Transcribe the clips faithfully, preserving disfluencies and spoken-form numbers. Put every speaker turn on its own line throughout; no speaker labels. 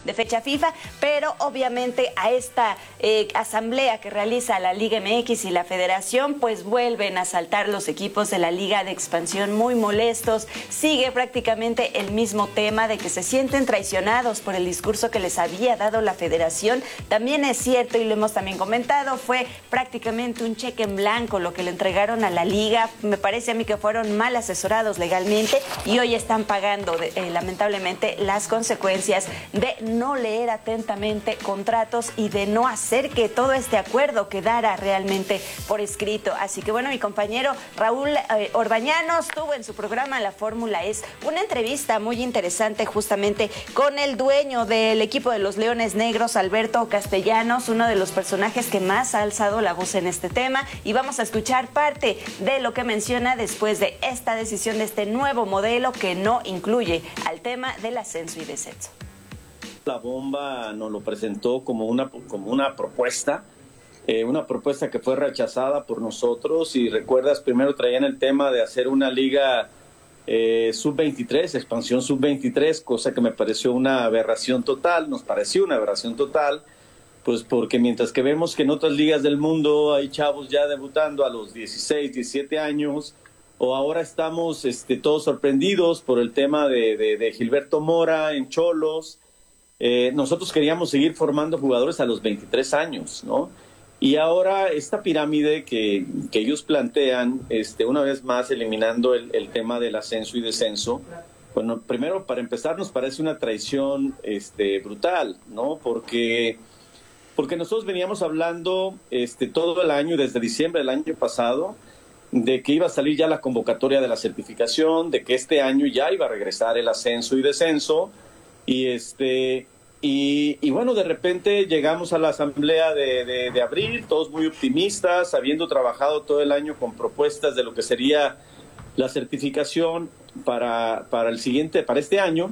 de fecha FIFA, pero obviamente a esta eh, asamblea que realiza la Liga M X y la Federación, pues vuelven a saltar los equipos de la Liga de Expansión muy molestos. Sigue prácticamente el mismo tema de que se sienten traicionados por el discurso que les había dado la Federación. También es cierto, y lo hemos también comentado, fue prácticamente un cheque en blanco lo que le entregaron a la Liga. Me parece a mí que fueron mal asesorados legalmente y hoy están pagando de, eh, lamentablemente las consecuencias de no leer atentamente contratos y de no hacer que todo este acuerdo quedara realmente por escrito. Así que bueno, mi compañero Raúl eh, Orbañanos tuvo en su programa La Fórmula Es una entrevista muy interesante justamente con el dueño del equipo de los Leones Negros, Alberto Castellanos, uno de los personajes que más ha alzado la voz en este tema, y vamos a escuchar parte de lo que menciona después de esta decisión de este nuevo modelo que no incluye al tema del ascenso y descenso.
La bomba nos lo presentó como una, como una propuesta, eh, una propuesta que fue rechazada por nosotros, y recuerdas, primero traían el tema de hacer una liga eh, sub veintitrés, expansión sub veintitrés, cosa que me pareció una aberración total, nos pareció una aberración total, pues porque mientras que vemos que en otras ligas del mundo hay chavos ya debutando a los dieciséis, diecisiete años, o ahora estamos este, todos sorprendidos por el tema de, de, de Gilberto Mora en Xolos. Eh, nosotros queríamos seguir formando jugadores a los veintitrés años, ¿no? Y ahora esta pirámide que, que ellos plantean, este, una vez más eliminando el, el tema del ascenso y descenso, bueno, primero, para empezar, nos parece una traición este, brutal, ¿no? Porque, porque nosotros veníamos hablando este, todo el año, desde diciembre del año pasado, de que iba a salir ya la convocatoria de la certificación, de que este año ya iba a regresar el ascenso y descenso, y este y, y bueno, de repente llegamos a la asamblea de, de, de abril, todos muy optimistas, habiendo trabajado todo el año con propuestas de lo que sería la certificación para, para el siguiente, para este año.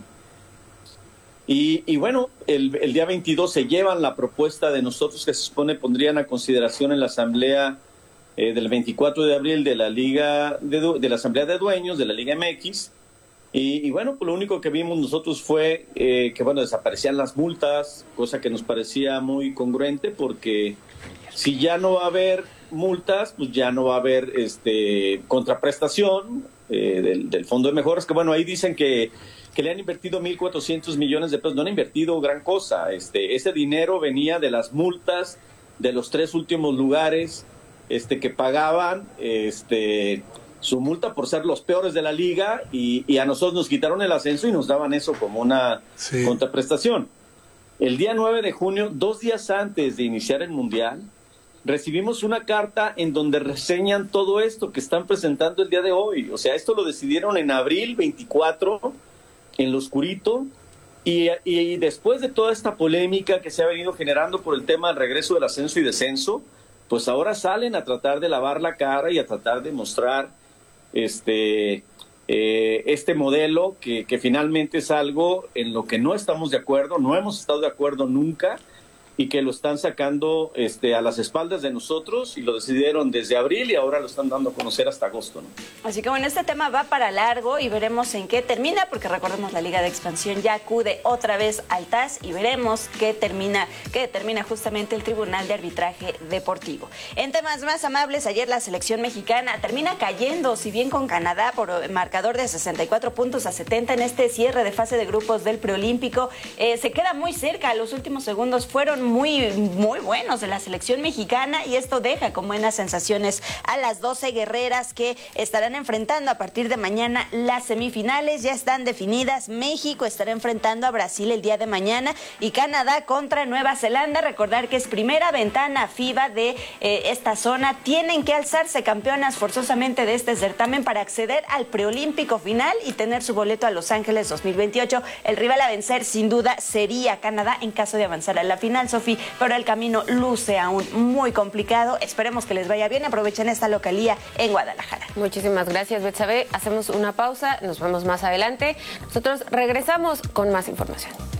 Y, y bueno, el, el día veintidós se llevan la propuesta de nosotros que se supone pondrían a consideración en la asamblea eh, del veinticuatro de abril de la Liga de, de la asamblea de dueños de la Liga M X. Y, y bueno, pues lo único que vimos nosotros fue eh, que, bueno, desaparecían las multas, cosa que nos parecía muy congruente, porque si ya no va a haber multas, pues ya no va a haber este contraprestación eh, del, del Fondo de Mejoras, que bueno, ahí dicen que, que le han invertido mil cuatrocientos millones de pesos, no han invertido gran cosa, este ese dinero venía de las multas de los tres últimos lugares este que pagaban este su multa por ser los peores de la liga, y, y a nosotros nos quitaron el ascenso y nos daban eso como una sí. contraprestación. El día nueve de junio, dos días antes de iniciar el Mundial, recibimos una carta en donde reseñan todo esto que están presentando el día de hoy. O sea, esto lo decidieron en abril veinticuatro, en lo oscurito, y, y después de toda esta polémica que se ha venido generando por el tema del regreso del ascenso y descenso, pues ahora salen a tratar de lavar la cara y a tratar de mostrar este eh, este modelo que, que finalmente es algo en lo que no estamos de acuerdo, no hemos estado de acuerdo nunca, y que lo están sacando este, a las espaldas de nosotros, y lo decidieron desde abril y ahora lo están dando a conocer hasta agosto, ¿no?
Así que bueno, este tema va para largo y veremos en qué termina, porque recordemos, la Liga de Expansión ya acude otra vez al T A S y veremos qué termina, qué determina justamente el Tribunal de Arbitraje Deportivo. En temas más amables, ayer la selección mexicana termina cayendo, si bien con Canadá, por marcador de sesenta y cuatro puntos a setenta en este cierre de fase de grupos del preolímpico. Eh, se queda muy cerca, los últimos segundos fueron muy, muy buenos de la selección mexicana, y esto deja con buenas sensaciones a las doce guerreras que estarán enfrentando a partir de mañana las semifinales. Ya están definidas. México estará enfrentando a Brasil el día de mañana y Canadá contra Nueva Zelanda. Recordar que es primera ventana FIBA de eh, esta zona. Tienen que alzarse campeonas forzosamente de este certamen para acceder al preolímpico final y tener su boleto a Los Ángeles dos mil veintiocho. El rival a vencer sin duda sería Canadá en caso de avanzar a la final, Sofi, pero el camino luce aún muy complicado. Esperemos que les vaya bien. Aprovechen esta localía en Guadalajara.
Muchísimas gracias, Betsabe. Hacemos una pausa, nos vemos más adelante. Nosotros regresamos con más información.